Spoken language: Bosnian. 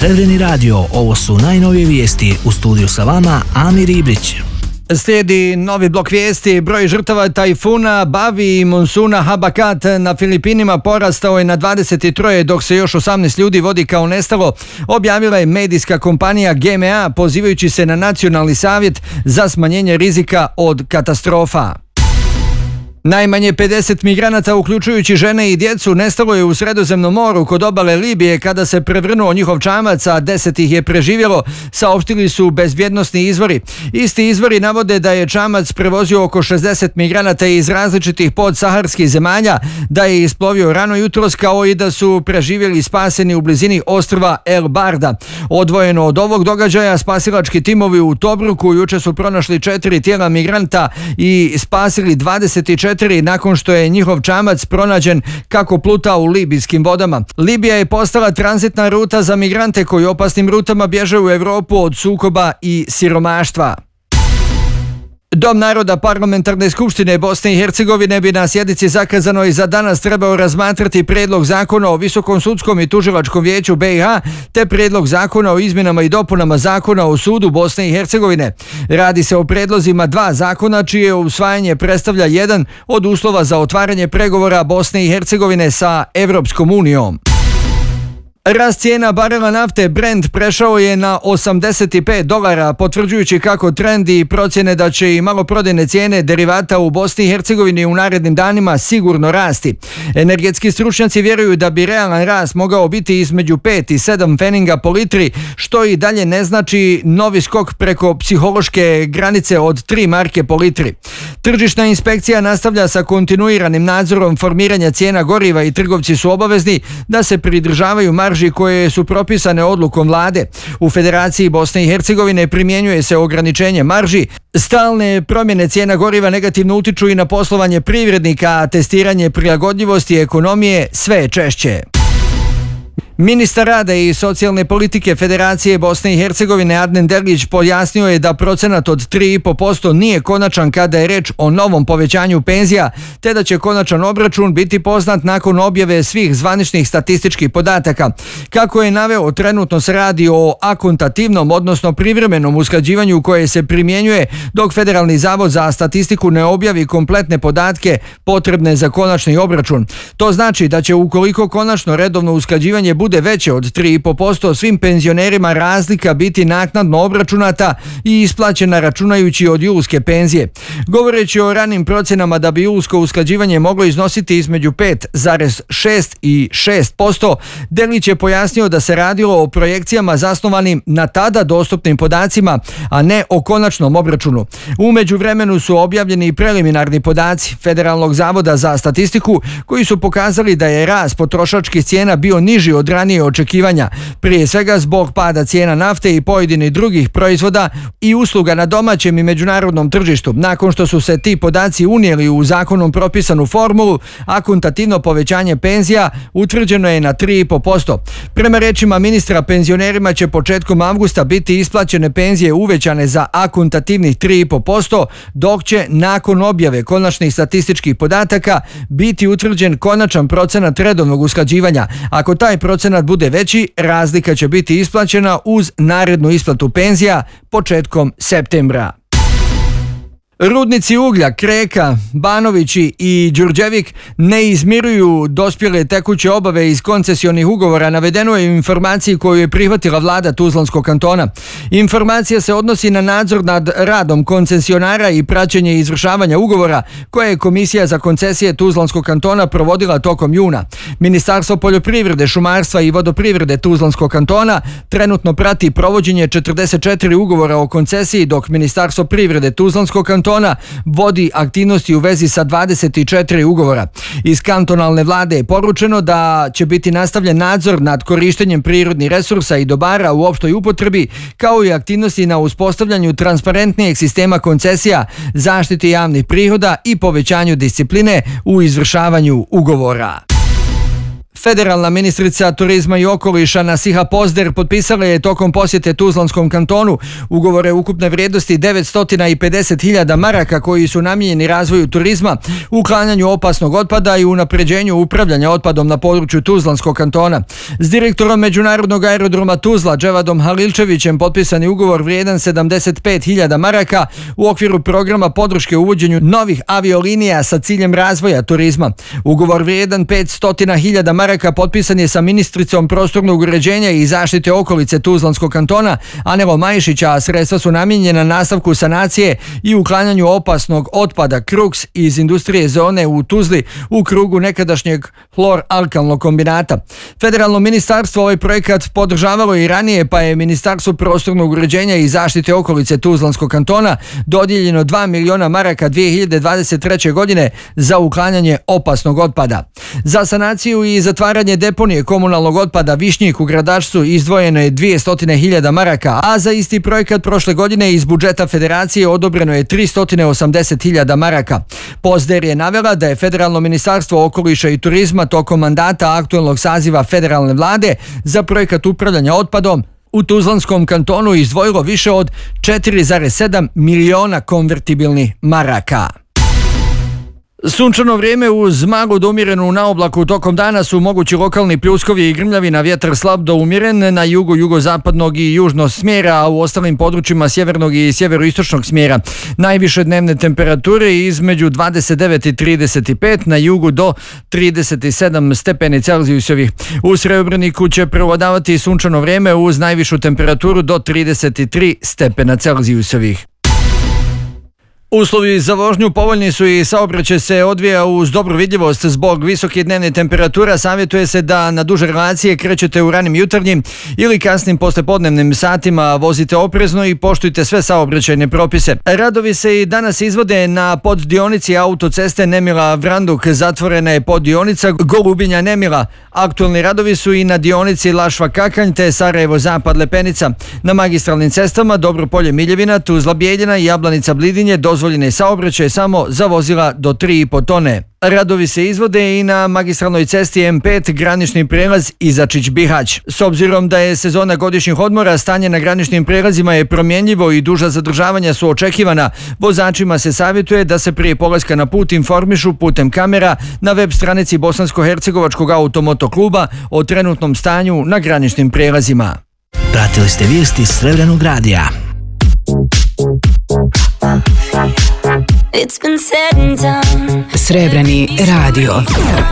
Srebreni radio, ovo su najnovije vijesti. U studiju sa vama Amir Ibrić. Slijedi novi blok vijesti. Broj žrtava tajfuna Bavi i monsuna Habakat na Filipinima porastao je na 23, dok se još 18 ljudi vodi kao nestalo, objavila je medijska kompanija GMA pozivajući se na Nacionalni savjet za smanjenje rizika od katastrofa. Najmanje 50 migranata, uključujući žene i djecu, nestalo je u Sredozemnom moru kod obale Libije kada se prevrnuo njihov čamac, a 10 ih je preživjelo, saopštili su bezbjednosni izvori. Isti izvori navode da je čamac prevozio oko 60 migranata iz različitih podsaharskih zemalja, da je isplovio rano jutros, kao i da su preživjeli i spaseni u blizini ostrva El Barda. Odvojeno od ovog događaja, spasilački timovi u Tobruku juče su pronašli 4 tijela migranta i spasili 24 nakon što je njihov čamac pronađen kako pluta u libijskim vodama. Libija je postala tranzitna ruta za migrante koji opasnim rutama bježe u Europu od sukoba i siromaštva. Dom naroda Parlamentarne skupštine Bosne i Hercegovine bi na sjednici zakazanoj za danas trebao razmatrati prijedlog zakona o Visokom sudskom i tužilačkom vijeću BiH te prijedlog zakona o izmjenama i dopunama zakona o sudu Bosne i Hercegovine. Radi se o prijedlozima dva zakona čije usvajanje predstavlja jedan od uslova za otvaranje pregovora Bosne i Hercegovine sa Evropskom unijom. Rast cijena barela nafte Brent prešao je na $85, potvrđujući kako trend i procjene da će i maloprodajne cijene derivata u Bosni i Hercegovini u narednim danima sigurno rasti. Energetski stručnjaci vjeruju da bi realan rast mogao biti između 5 i 7 pfeninga po litri, što i dalje ne znači novi skok preko psihološke granice od 3 marke po litri. Tržišna inspekcija nastavlja sa kontinuiranim nadzorom formiranja cijena goriva i trgovci su obavezni da se pridržavaju marži koje su propisane odlukom vlade. U Federaciji Bosne i Hercegovine primjenjuje se ograničenje marži. Stalne promjene cijena goriva negativno utiču i na poslovanje privrednika, a testiranje prilagodljivosti ekonomije sve je češće. Ministar rada i socijalne politike Federacije Bosne i Hercegovine Adnan Dergić pojasnio je da procenat od 3,5% nije konačan kada je reč o novom povećanju penzija, te da će konačan obračun biti poznat nakon objave svih zvaničnih statističkih podataka. Kako je naveo, trenutno se radi o akontativnom, odnosno privremenom usklađivanju koje se primjenjuje dok Federalni zavod za statistiku ne objavi kompletne podatke potrebne za konačni obračun. To znači da će ukoliko konačno redovno usklađivanje bude veće od 3,5%, svim penzionerima razlika biti naknadno obračunata i isplaćena računajući od julske penzije. Govoreći o ranim procjenama da bi julsko usklađivanje moglo iznositi između 5,6 i 6%, Dergić je pojasnio da se radilo o projekcijama zasnovanim na tada dostupnim podacima, a ne o konačnom obračunu. U međuvremenu su objavljeni i preliminarni podaci Federalnog zavoda za statistiku koji su pokazali da je rast potrošačkih cijena bio niži od ranije očekivanja, prije svega zbog pada cijena nafte i pojedinih drugih proizvoda i usluga na domaćem i međunarodnom tržištu. Nakon što su se ti podaci unijeli u zakonom propisanu formulu, akontativno povećanje penzija utvrđeno je na 3,5%. Prema rečima ministra, penzionerima će početkom avgusta biti isplaćene penzije uvećane za akontativnih 3,5%, dok će nakon objave konačnih statističkih podataka biti utvrđen konačan procenat redovnog usklađivanja. Ako taj procenat bude veći, razlika će biti isplaćena uz narednu isplatu penzija početkom septembra. Rudnici uglja Kreka, Banovići i Đurđevik ne izmiruju dospjele tekuće obave iz koncesionih ugovora, navedeno je u informaciji koju je prihvatila vlada Tuzlanskog kantona. Informacija se odnosi na nadzor nad radom koncesionara i praćenje izvršavanja ugovora koje je Komisija za koncesije Tuzlanskog kantona provodila tokom juna. Ministarstvo poljoprivrede, šumarstva i vodoprivrede Tuzlanskog kantona trenutno prati provođenje 44 ugovora o koncesiji, dok Ministarstvo privrede Tuzlanskog kantona vodi aktivnosti u vezi sa 24 ugovora. Iz kantonalne vlade je poručeno da će biti nastavljen nadzor nad korištenjem prirodnih resursa i dobara u opštoj upotrebi, kao i aktivnosti na uspostavljanju transparentnijeg sistema koncesija, zaštiti javnih prihoda i povećanju discipline u izvršavanju ugovora. Federalna ministrica turizma i okoliša Nasiha Pozder potpisala je tokom posjete Tuzlanskom kantonu ugovore ukupne vrijednosti 950.000 maraka koji su namijenjeni razvoju turizma, uklanjanju opasnog otpada i unapređenju upravljanja otpadom na području Tuzlanskog kantona. S direktorom Međunarodnog aerodroma Tuzla Dževadom Halilčevićem potpisan je ugovor vrijedan 75.000 maraka u okviru programa podrške uvođenju novih aviolinija sa ciljem razvoja turizma. Ugovor vrijedan 500.000 maraka potpisan je sa ministricom prostornog uređenja i zaštite okolice Tuzlanskog kantona Anelom Majšića, a sredstva su namijenjena nastavku sanacije i uklanjanju opasnog otpada Kruks iz industrije zone u Tuzli u krugu nekadašnjeg hlor-alkalnog kombinata. Federalno ministarstvo ovaj projekat podržavalo i ranije, pa je Ministarstvo prostornog uređenja i zaštite okolice Tuzlanskog kantona dodijeljeno 2 miliona maraka 2023. godine za uklanjanje opasnog otpada. Za sanaciju i zatvaranje deponije komunalnog otpada Višnjik u Gradačcu izdvojeno je 200.000 maraka, a za isti projekat prošle godine iz budžeta federacije odobreno je 380.000 maraka. Pozder je navela da je Federalno ministarstvo okoliša i turizma tokom mandata aktuelnog saziva federalne vlade za projekat upravljanja otpadom u Tuzlanskom kantonu izdvojilo više od 4,7 miliona konvertibilnih maraka. Sunčano vrijeme uz maglu do umjerenu na oblaku tokom dana su mogući lokalni pljuskovi i grmljavina, vjetar slab do umjeren na jugu, jugozapadnog i južnog smjera, a u ostalim područjima sjevernog i sjeveroistočnog smjera. Najviše dnevne temperature između 29 i 35, na jugu do 37 stepeni Celzijusovih. U Srebreniku će prevladavati sunčano vrijeme uz najvišu temperaturu do 33 stepena Celzijusovih. Uslovi za vožnju povoljni su i saobraćaj se odvija uz dobru vidljivost. Zbog visoke dnevne temperatura savjetuje se da na duže relacije krećete u ranim jutarnjim ili kasnim poslijepodnevnim satima, vozite oprezno i poštujte sve saobraćajne propise. Radovi se i danas izvode na poddionici autoceste Nemila-Vranduk, zatvorena je poddionica Golubinja-Nemila. Aktualni radovi su i na dionici Lašva-Kakanj te Sarajevo-Zapad-Lepenica. Na magistralnim cestama Dobropolje-Miljevina, Tuzla-Bijeljina i Jablanica-Blidinje dozvoljene saobraćaj samo za vozila do 3,5 tone. Radovi se izvode i na magistralnoj cesti M5 granični prijelaz Izačić-Bihać. S obzirom da je sezona godišnjih odmora, stanje na graničnim prijelazima je promjenjivo i duža zadržavanja su očekivana. Vozačima se savjetuje da se prije polaska na put informišu putem kamera na web stranici Bosansko-hercegovačkog automotokluba o trenutnom stanju na graničnim prijelazima. Pratili ste vijesti Srebrnog radija. It's been said and done. Srebrni radio.